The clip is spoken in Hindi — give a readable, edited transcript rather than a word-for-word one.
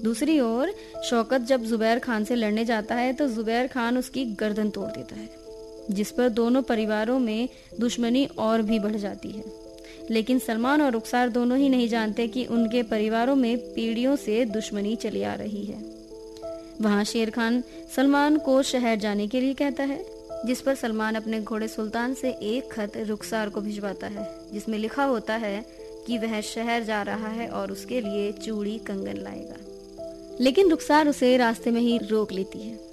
दूसरी ओर शौकत जब जुबैर खान से लड़ने जाता है तो जुबैर खान उसकी गर्दन तोड़ देता है, जिस पर दोनों परिवारों में दुश्मनी और भी बढ़ जाती है। लेकिन सलमान और रुखसार दोनों ही नहीं जानते कि उनके परिवारों में पीढ़ियों से दुश्मनी चली आ रही है। वहां शेर खान सलमान को शहर जाने के लिए कहता है, जिस पर सलमान अपने घोड़े सुल्तान से एक खत रुखसार को भिजवाता है, जिसमें लिखा होता है कि वह शहर जा रहा है और उसके लिए चूड़ी कंगन लाएगा। लेकिन रुखसार उसे रास्ते में ही रोक लेती है।